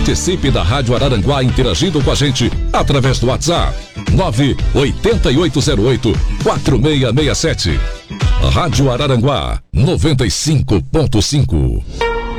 Participe da Rádio Araranguá interagindo com a gente através do WhatsApp 98808-4667. Rádio Araranguá 95.5.